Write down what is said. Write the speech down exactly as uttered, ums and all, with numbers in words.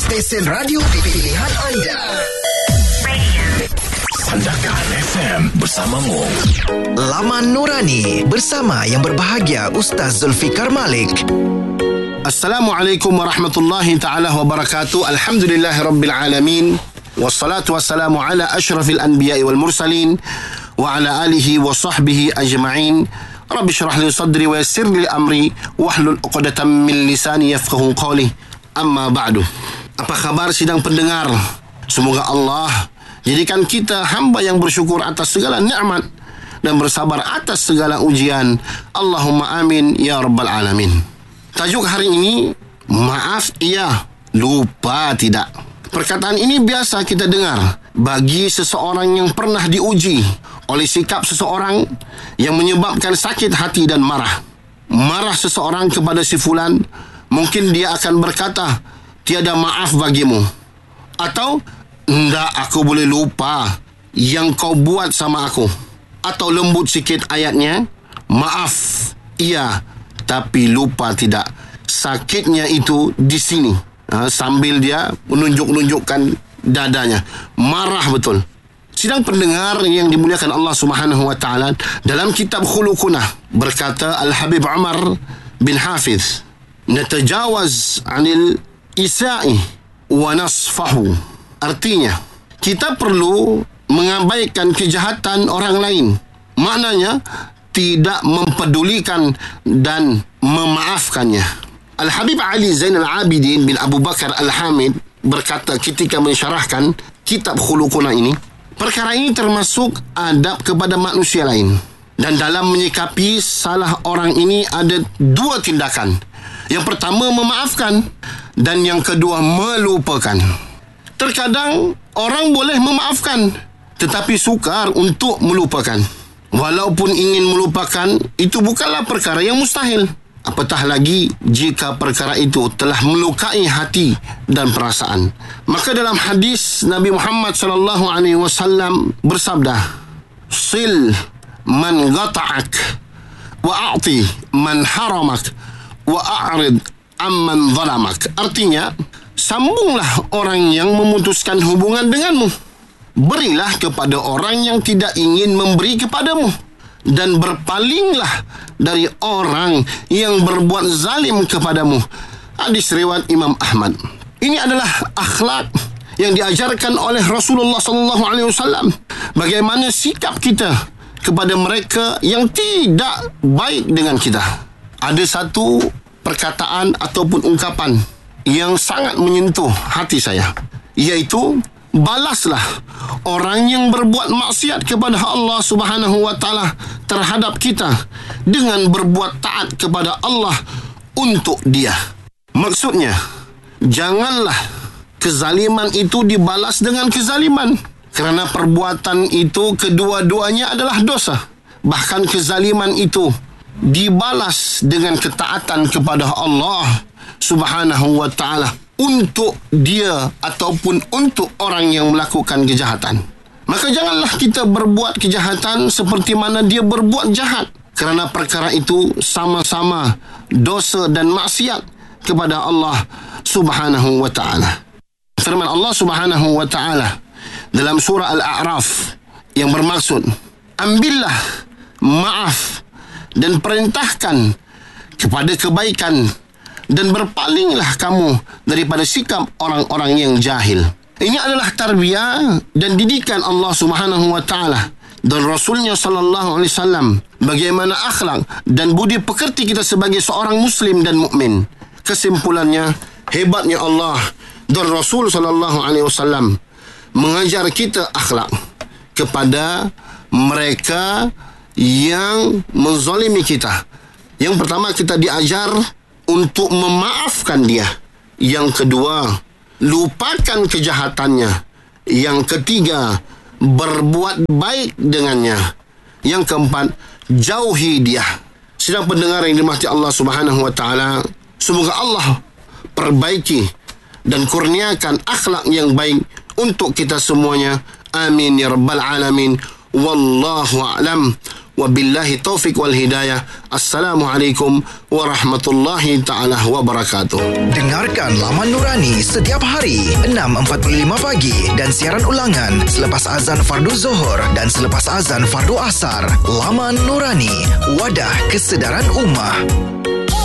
stesen radio pilihan anda. Sandakan F M bersamamu. Laman Nurani bersama yang berbahagia Ustaz Zulfikar Malik. Assalamualaikum warahmatullahi ta'ala wabarakatuh. Alhamdulillahi rabbil alamin. Wassalatu wassalamu ala ashrafil anbiya'i wal mursalin wa ala alihi wa sahbihi ajma'in. Rabbi syrah li sadri wa yassir li amri wahlul uqdatan min lisani yafqahu qawli. Amma ba'du. Apa khabar sidang pendengar? Semoga Allah jadikan kita hamba yang bersyukur atas segala nikmat dan bersabar atas segala ujian. Allahumma amin ya rabbal alamin. Tajuk hari ini, maaf iya, lupa tidak. Perkataan ini biasa kita dengar bagi seseorang yang pernah diuji oleh sikap seseorang yang menyebabkan sakit hati dan marah. Marah seseorang kepada si fulan, mungkin dia akan berkata, tiada maaf bagimu. Atau, enggak, aku boleh lupa yang kau buat sama aku. Atau lembut sikit ayatnya, maaf, iya, tapi lupa tidak. Sakitnya itu di sini. Ha, sambil dia menunjuk-nunjukkan dadanya. Marah betul. Sidang pendengar yang dimuliakan Allah Subhanahu wa taala, dalam kitab Khuluquna berkata Al-Habib Umar bin Hafiz, natajawaz 'anil isa'i wa nasfahu. Artinya, kita perlu mengabaikan kejahatan orang lain. Maknanya, tidak mempedulikan dan memaafkannya. Al-Habib Ali Zainal Abidin bin Abu Bakar Al-Hamid berkata ketika mensyarahkan kitab Khuluquna ini, perkara ini termasuk adab kepada manusia lain. Dan dalam menyikapi salah orang ini ada dua tindakan. Yang pertama, memaafkan. Dan yang kedua, melupakan. Terkadang orang boleh memaafkan, tetapi sukar untuk melupakan. Walaupun ingin melupakan, itu bukanlah perkara yang mustahil. Apatah lagi jika perkara itu telah melukai hati dan perasaan. Maka dalam hadis Nabi Muhammad sallallahu alaihi wasallam bersabda, sil man gata'ak wa a'ti man haramak wa a'rid amman zalamak. Artinya, sambunglah orang yang memutuskan hubungan denganmu. Berilah kepada orang yang tidak ingin memberi kepadamu. Dan berpalinglah dari orang yang berbuat zalim kepadamu. Hadis riwayat Imam Ahmad. Ini adalah akhlak yang diajarkan oleh Rasulullah sallallahu alaihi wasallam. Bagaimana sikap kita kepada mereka yang tidak baik dengan kita. Ada satu perkataan ataupun ungkapan yang sangat menyentuh hati saya, iaitu balaslah orang yang berbuat maksiat kepada Allah Subhanahu wa taala terhadap kita dengan berbuat taat kepada Allah untuk dia. Maksudnya, janganlah kezaliman itu dibalas dengan kezaliman, kerana perbuatan itu kedua-duanya adalah dosa. Bahkan kezaliman itu dibalas dengan ketaatan kepada Allah Subhanahu wa taala untuk dia ataupun untuk orang yang melakukan kejahatan. Maka janganlah kita berbuat kejahatan seperti mana dia berbuat jahat, kerana perkara itu sama-sama dosa dan maksiat kepada Allah Subhanahu wa taala. Firman Allah Subhanahu wa taala dalam surah Al-A'raf yang bermaksud, ambillah maaf dan perintahkan kepada kebaikan dan berpalinglah kamu daripada sikap orang-orang yang jahil. Ini adalah tarbiyah dan didikan Allah Subhanahu wa taala dan Rasulnya sallallahu alaihi wasallam, bagaimana akhlak dan budi pekerti kita sebagai seorang muslim dan mukmin. Kesimpulannya, hebatnya Allah dan Rasul sallallahu alaihi wasallam mengajar kita akhlak kepada mereka yang menzalimi kita. Yang pertama, kita diajar untuk memaafkan dia. Yang kedua, lupakan kejahatannya. Yang ketiga, berbuat baik dengannya. Yang keempat, jauhi dia. Sidang pendengar yang dirahmati Allah Subhanahu wa taala, semoga Allah perbaiki dan kurniakan akhlak yang baik untuk kita semuanya. Amin ya rabbal alamin. Wallahu a'lam. Wabillahi taufik wal hidayah. Assalamualaikum warahmatullahi taala wabarakatuh. Dengarkan Laman Nurani setiap hari enam empat puluh lima pagi dan siaran ulangan selepas azan fardu Zuhur dan selepas azan fardu Asar. Laman Nurani, wadah kesedaran ummah.